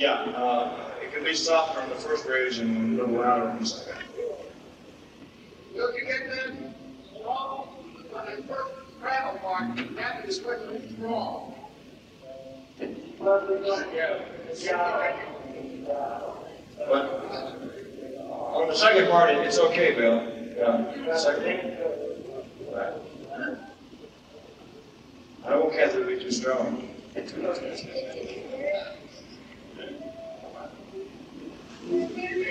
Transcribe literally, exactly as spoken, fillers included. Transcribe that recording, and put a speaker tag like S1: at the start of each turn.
S1: Yeah, uh, it can be softer on the first raise and a little louder on the second.
S2: Look, you get that wrong on the first gravel part, that is what is wrong.
S1: But on the second part, it's okay, Bill. Yeah, second. Right. I don't want Kathy to be too strong.
S2: Thank you.